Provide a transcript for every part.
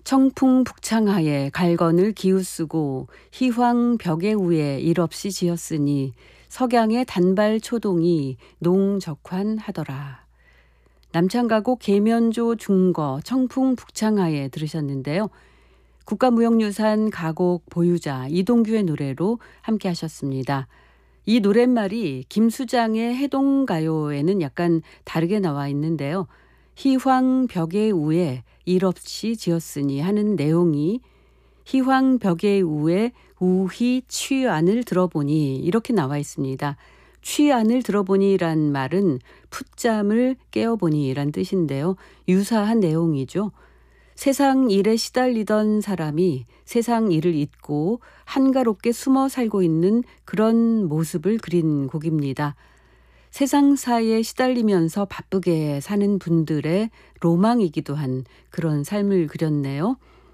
청풍 북창하에 갈건을 기우쓰고 희황 벽에 우에 일없이 지었으니 석양의 단발 초동이 농적환하더라. 남창가곡 계면조 중거 청풍 북창하에 들으셨는데요. 국가무형유산 가곡 보유자 이동규의 노래로 함께 하셨습니다. 이 노랫말이 김수장의 해동가요에는 약간 다르게 나와 있는데요. 희황 벽에 우에 일없이 지었으니 하는 내용이 희황 벽에 우에 우희 취안을 들어보니 이렇게 나와 있습니다. 취안을 들어보니란 말은 풋잠을 깨어보니란 뜻인데요. 유사한 내용이죠. 세상 일에 시달리던 사람이 세상 일을 잊고 한가롭게 숨어 살고 있는 그런 모습을 그린 곡입니다. 세상사에 시달리면서 바쁘게 사는 분들의 로망이기도 한 그런 삶을 그렸네요.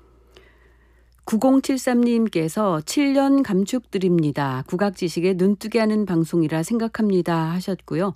9073님께서 7년 감축드립니다. 국악지식에 눈뜨게 하는 방송이라 생각합니다 하셨고요.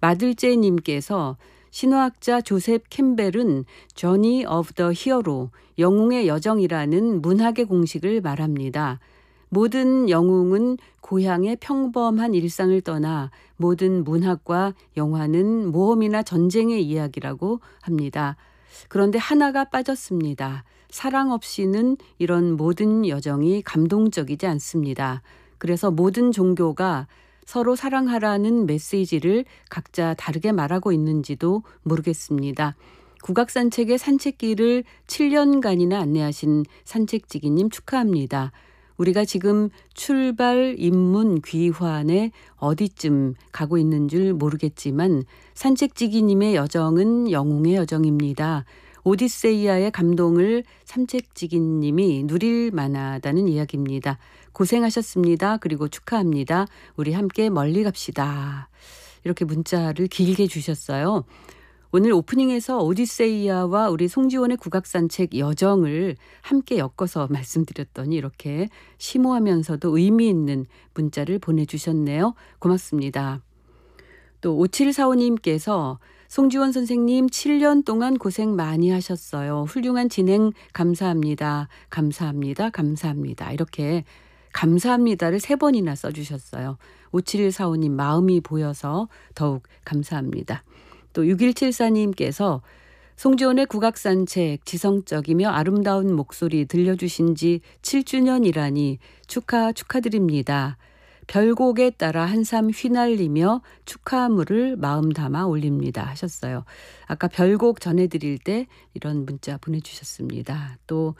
마들제님께서 신화학자 조셉 캠벨은 Journey of the Hero, 영웅의 여정이라는 문학의 공식을 말합니다. 모든 영웅은 고향의 평범한 일상을 떠나 모든 문학과 영화는 모험이나 전쟁의 이야기라고 합니다. 그런데 하나가 빠졌습니다. 사랑 없이는 이런 모든 여정이 감동적이지 않습니다. 그래서 모든 종교가 서로 사랑하라는 메시지를 각자 다르게 말하고 있는지도 모르겠습니다. 국악산책의 산책길을 7년간이나 안내하신 산책지기님 축하합니다. 우리가 지금 출발 입문 귀환에 어디쯤 가고 있는 줄 모르겠지만 산책지기님의 여정은 영웅의 여정입니다. 오디세이아의 감동을 산책지기님이 누릴 만하다는 이야기입니다. 고생하셨습니다. 그리고 축하합니다. 우리 함께 멀리 갑시다. 이렇게 문자를 길게 주셨어요. 오늘 오프닝에서 오디세이아와 우리 송지원의 국악산책 여정을 함께 엮어서 말씀드렸더니 이렇게 심오하면서도 의미 있는 문자를 보내주셨네요. 고맙습니다. 또 5745님께서 송지원 선생님 7년 동안 고생 많이 하셨어요. 훌륭한 진행 감사합니다. 감사합니다. 감사합니다. 이렇게 감사합니다를 3번이나 써주셨어요. 5745님 마음이 보여서 더욱 감사합니다. 또 6174님께서 송지원의 국악산책 지성적이며 아름다운 목소리 들려주신 지 7주년이라니 축하드립니다. 별곡에 따라 한삼 휘날리며 축하물을 마음 담아 올립니다 하셨어요. 아까 별곡 전해드릴 때 이런 문자 보내주셨습니다. 또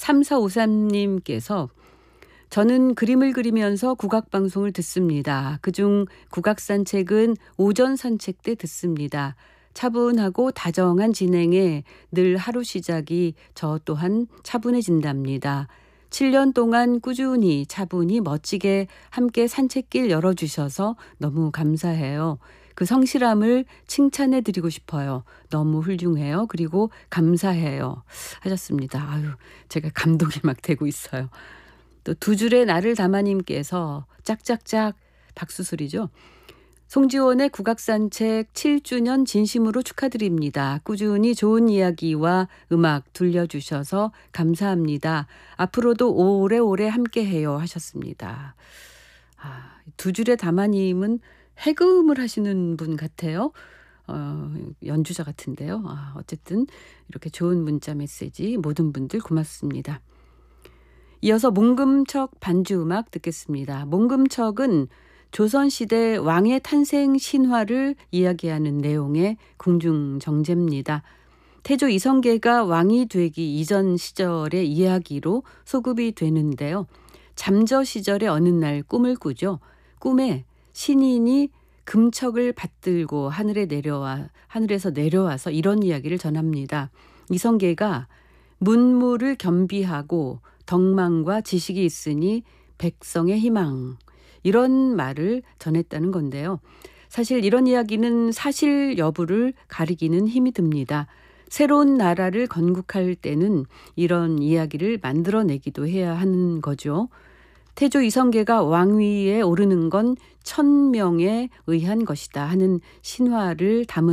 3453님께서 저는 그림을 그리면서 국악방송을 듣습니다. 그중 국악산책은 오전 산책 때 듣습니다. 차분하고 다정한 진행에 늘 하루 시작이 저 또한 차분해진답니다. 7년 동안 꾸준히 차분히 멋지게 함께 산책길 열어주셔서 너무 감사해요. 그 성실함을 칭찬해 드리고 싶어요. 너무 훌륭해요. 그리고 감사해요. 하셨습니다. 아유, 제가 감동이 막 되고 있어요. 또 두 줄의 나를 담아님께서 짝짝짝 박수 소리죠. 송지원의 국악산책 7주년 진심으로 축하드립니다. 꾸준히 좋은 이야기와 음악 들려주셔서 감사합니다. 앞으로도 오래오래 함께해요 하셨습니다. 두 줄의 담아님은 해금을 하시는 분 같아요. 연주자 같은데요. 어쨌든 이렇게 좋은 문자 메시지 모든 분들 고맙습니다. 이어서 몽금척 반주음악 듣겠습니다. 몽금척은 조선시대 왕의 탄생 신화를 이야기하는 내용의 궁중정제입니다. 태조 이성계가 왕이 되기 이전 시절의 이야기로 소급이 되는데요. 잠저 시절의 어느 날 꿈을 꾸죠. 꿈에 신인이 금척을 받들고 하늘에서 내려와서 이런 이야기를 전합니다. 이성계가 문무를 겸비하고 덕망과 지식이 있으니 백성의 희망, 이런 말을 전했다는 건데요. 사실 이런 이야기는 사실 여부를 가리기는 힘이 듭니다. 새로운 나라를 건국할 때는 이런 이야기를 만들어내기도 해야 하는 거죠. 태조 이성계가 왕위에 오르는 건 천명에 의한 것이다 하는 신화를 담은